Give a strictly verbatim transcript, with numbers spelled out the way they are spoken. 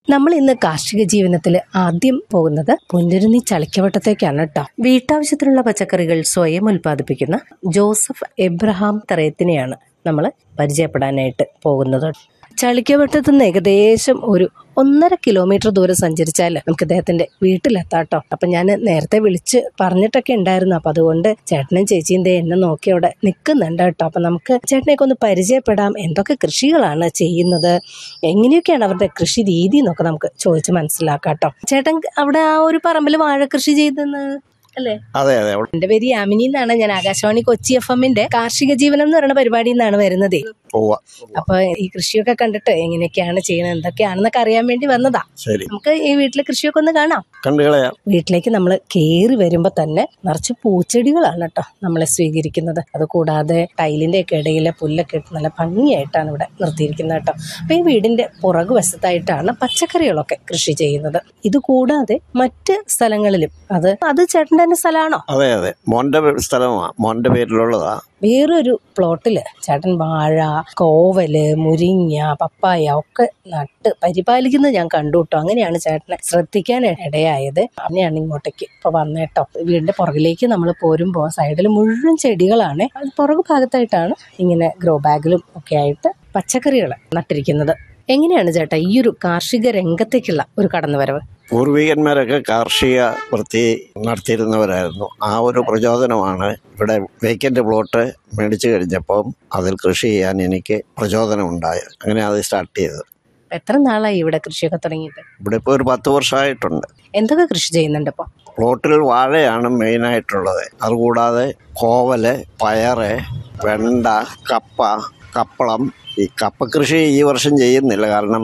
നമ്മൾ ഇന്ന് കാർഷിക ജീവിതത്തിൽ ആദ്യം പോകുന്നത് പുനരുന്നി ചളിക്കവട്ടത്തേക്കാണ് കേട്ടോ. വീട്ടാവശ്യത്തിനുള്ള പച്ചക്കറികൾ സ്വയം ഉൽപ്പാദിപ്പിക്കുന്ന ജോസഫ് എബ്രഹാം തറയത്തിനെയാണ് നമ്മൾ പരിചയപ്പെടാനായിട്ട് പോകുന്നത്. ചളിക്കവട്ടത്തു നിന്ന് ഏകദേശം ഒരു ഒന്നര കിലോമീറ്റർ ദൂരം സഞ്ചരിച്ചാൽ നമുക്ക് അദ്ദേഹത്തിന്റെ വീട്ടിലെത്താട്ടോ. അപ്പൊ ഞാൻ നേരത്തെ വിളിച്ച് പറഞ്ഞിട്ടൊക്കെ ഉണ്ടായിരുന്നു. അപ്പൊ അതുകൊണ്ട് ചേട്ടനും ചേച്ചിയും ദേ എന്നെ നോക്കി അവിടെ നിൽക്കുന്നുണ്ട് കേട്ടോ. അപ്പൊ നമുക്ക് ചേട്ടനെയൊക്കെ ഒന്ന് പരിചയപ്പെടാം. എന്തൊക്കെ കൃഷികളാണ് ചെയ്യുന്നത്, എങ്ങനെയൊക്കെയാണ് അവരുടെ കൃഷി രീതി എന്നൊക്കെ നമുക്ക് ചോദിച്ച് മനസ്സിലാക്കാം കേട്ടോ. ചേട്ടൻ അവിടെ ആ ഒരു പറമ്പിൽ വാഴ കൃഷി ചെയ്തെന്ന് അല്ലേ? അതെ അതെ. എന്റെ പേര് യാമിനി എന്നാണ്. ഞാൻ ആകാശവാണി കൊച്ചി എഫ് എമ്മിന്റെ കാർഷിക ജീവനം എന്ന് പറയുന്ന പരിപാടിയിൽ നിന്നാണ് വരുന്നത്. അപ്പൊ ഈ കൃഷിയൊക്കെ കണ്ടിട്ട് എങ്ങനെയൊക്കെയാണ് ചെയ്യുന്നത്, എന്തൊക്കെയാണെന്നൊക്കെ അറിയാൻ വേണ്ടി വന്നതാ. നമുക്ക് ഈ വീട്ടിലെ കൃഷിയൊക്കെ ഒന്ന് കാണാം. വീട്ടിലേക്ക് നമ്മൾ കേറി വരുമ്പോ തന്നെ നിറച്ച് പൂച്ചെടികളാണ് കേട്ടോ നമ്മളെ സ്വീകരിക്കുന്നത്. അത് കൂടാതെ ടൈലിന്റെ ഒക്കെ ഇടയിലെ പുല്ലൊക്കെ ഇട്ട് നല്ല ഭംഗിയായിട്ടാണ് ഇവിടെ നിർത്തിയിരിക്കുന്നത് കേട്ടോ. അപ്പൊ ഈ വീടിന്റെ പുറകു വശത്തായിട്ടാണ് പച്ചക്കറികളൊക്കെ കൃഷി ചെയ്യുന്നത്. ഇത് കൂടാതെ മറ്റ് സ്ഥലങ്ങളിലും അത് അത് ചേട്ടൻ്റെ തന്നെ സ്ഥലമാണോ? അതെ അതെ, മോന്റെ സ്ഥലമാണ്, മോന്റെ പേരിലുള്ളതാ. വേറൊരു പ്ലോട്ടില് ചേട്ടൻ വാഴ, കോവല്, മുരിങ്ങ, പപ്പായ ഒക്കെ നട്ട് പരിപാലിക്കുന്നത് ഞാൻ കണ്ടു കേട്ടോ. അങ്ങനെയാണ് ചേട്ടനെ ശ്രദ്ധിക്കാൻ ഇടയായത്. അങ്ങനെയാണ് ഇങ്ങോട്ടേക്ക് ഇപ്പൊ വന്നേട്ടോ. വീടിന്റെ പുറകിലേക്ക് നമ്മൾ പോരുമ്പോൾ സൈഡിൽ മുഴുവൻ ചെടികളാണ്. അത് പുറകു ഭാഗത്തായിട്ടാണ് ഇങ്ങനെ ഗ്രോ ബാഗിലും ഒക്കെ ആയിട്ട് പച്ചക്കറികൾ നട്ടിരിക്കുന്നത്. എങ്ങനെയാണ് ചേട്ടാ ഈ ഒരു കാർഷിക രംഗത്തേക്കുള്ള ഒരു കടന്നുവരവ്? പൂർവികന്മാരൊക്കെ കാർഷിക വൃത്തി നടത്തിയിരുന്നവരായിരുന്നു. ആ ഒരു പ്രചോദനമാണ് ഇവിടെ വേക്കന്റ് പ്ലോട്ട് മേടിച്ചു കഴിഞ്ഞപ്പം അതിൽ കൃഷി ചെയ്യാൻ എനിക്ക് പ്രചോദനം ഉണ്ടായത്. അങ്ങനെ അത് സ്റ്റാർട്ട് ചെയ്തത്. എത്ര നാളായി ഇവിടെ കൃഷിയൊക്കെ തുടങ്ങിയിട്ട്? ഇവിടെ ഇപ്പോൾ ഒരു പത്ത് വർഷമായിട്ടുണ്ട്. എന്തൊക്കെ കൃഷി ചെയ്യുന്നുണ്ട് ഇപ്പോൾ? പ്ലോട്ടിൽ വാഴയാണ് മെയിനായിട്ടുള്ളത്. അതുകൂടാതെ കോവല്, പയറ്, വെണ്ട, കപ്പ, കപ്പളം. ഈ കപ്പ കൃഷി ഈ വർഷം ചെയ്യുന്നില്ല, കാരണം